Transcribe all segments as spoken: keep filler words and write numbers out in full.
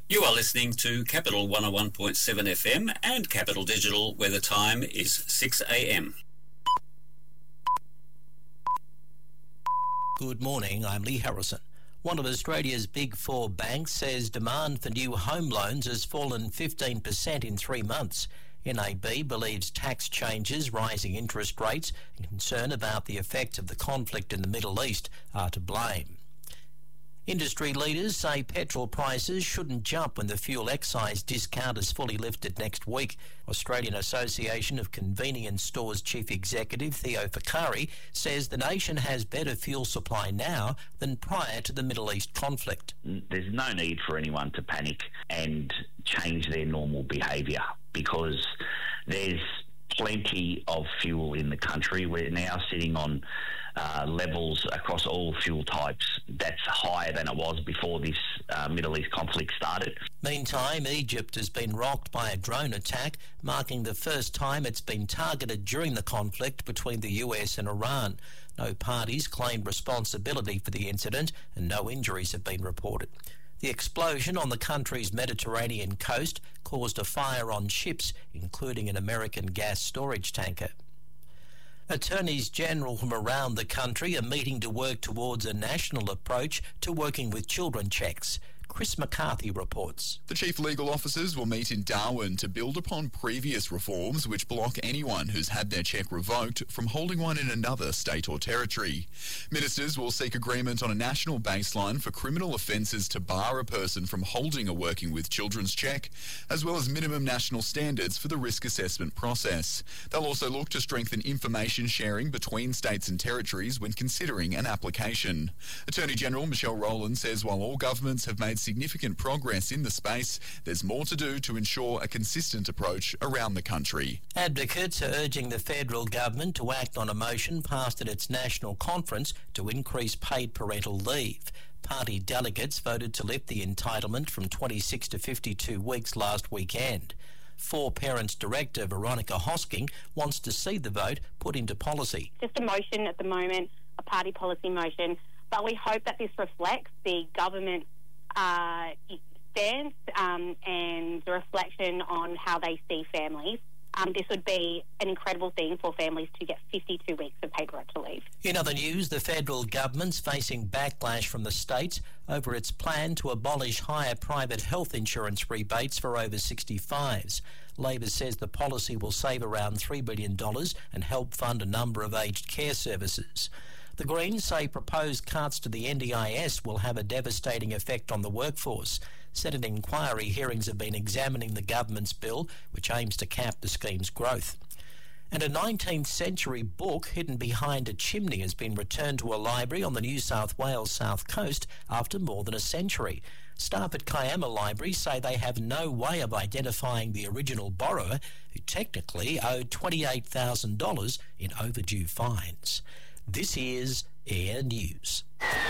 You are listening to Capital one oh one point seven F M and Capital Digital, where the time is six a m. Good morning, I'm Lee Harrison. One of Australia's big four banks says demand for new home loans has fallen fifteen percent in three months. N A B believes tax changes, rising interest rates and concern about the effects of the conflict in the Middle East are to blame. Industry leaders say petrol prices shouldn't jump when the fuel excise discount is fully lifted next week. Australian Association of Convenience Stores Chief Executive Theo Fakari says the nation has better fuel supply now than prior to the Middle East conflict. There's no need for anyone to panic and change their normal behaviour because there's plenty of fuel in the country. We're now sitting on uh, levels across all fuel types that's higher than it was before this uh, Middle East conflict started. Meantime, Egypt has been rocked by a drone attack, marking the first time it's been targeted during the conflict between the U S and Iran. No parties claimed responsibility for the incident and no injuries have been reported. The explosion on the country's Mediterranean coast caused a fire on ships, including an American gas storage tanker. Attorneys General from around the country are meeting to work towards a national approach to working with children checks. Chris McCarthy reports. The chief legal officers will meet in Darwin to build upon previous reforms which block anyone who's had their cheque revoked from holding one in another state or territory. Ministers will seek agreement on a national baseline for criminal offences to bar a person from holding a working with children's cheque, as well as minimum national standards for the risk assessment process. They'll also look to strengthen information sharing between states and territories when considering an application. Attorney General Michelle Rowland says while all governments have made significant progress in the space, there's more to do to ensure a consistent approach around the country. Advocates are urging the federal government to act on a motion passed at its national conference to increase paid parental leave. Party delegates voted to lift the entitlement from twenty-six to fifty-two weeks last weekend. For Parents Director Veronica Hosking wants to see the vote put into policy. Just a motion at the moment, a party policy motion, but we hope that this reflects the government Uh, stance um, and the reflection on how they see families. Um, this would be an incredible thing for families to get fifty-two weeks of paid parental leave. In other news, the federal government's facing backlash from the states over its plan to abolish higher private health insurance rebates for over sixty-fives. Labor says the policy will save around three billion dollars and help fund a number of aged care services. The Greens say proposed cuts to the N D I S will have a devastating effect on the workforce. Senate inquiry hearings have been examining the government's bill, which aims to cap the scheme's growth. And a nineteenth century book hidden behind a chimney has been returned to a library on the New South Wales south coast after more than a century. Staff at Kiama Library say they have no way of identifying the original borrower, who technically owed twenty-eight thousand dollars in overdue fines. This is Air News.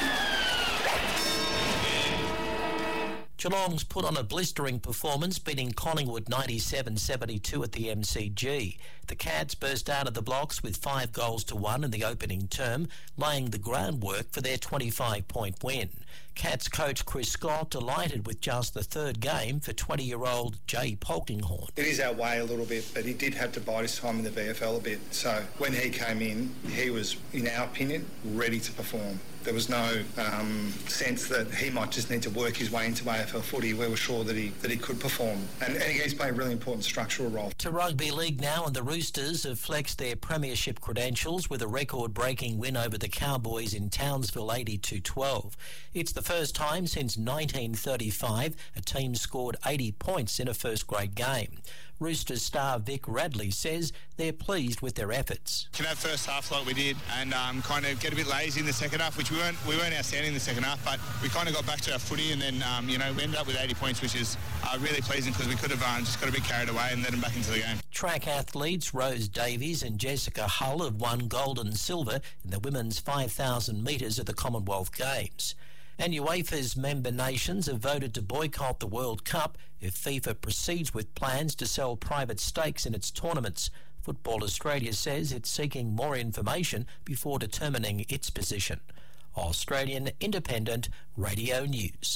Geelong's put on a blistering performance, beating Collingwood ninety-seven seventy-two at the M C G. The Cats burst out of the blocks with five goals to one in the opening term, laying the groundwork for their twenty-five point win. Cats coach Chris Scott delighted with just the third game for twenty-year-old Jay Polkinghorne. It is our way a little bit, but he did have to bide his time in the V F L a bit. So when he came in, he was, in our opinion, ready to perform. There was no um, sense that he might just need to work his way into A F L footy. We were sure that he that he could perform. And, and he's played a really important structural role. To rugby league now, and the Roosters have flexed their premiership credentials with a record-breaking win over the Cowboys in Townsville eighty-two twelve. It's the first time since nineteen thirty-five a team scored eighty points in a first-grade game. Roosters star Vic Radley says they're pleased with their efforts. Can have first half like we did and um, kind of get a bit lazy in the second half, which we weren't we weren't outstanding in the second half, but we kind of got back to our footy and then um, you know we ended up with eighty points, which is uh, really pleasing because we could have um, just got a bit carried away and let them back into the game. Track athletes Rose Davies and Jessica Hull have won gold and silver in the women's five thousand metres at the Commonwealth Games. And UEFA's member nations have voted to boycott the World Cup if FIFA proceeds with plans to sell private stakes in its tournaments. Football Australia says it's seeking more information before determining its position. Australian Independent Radio News.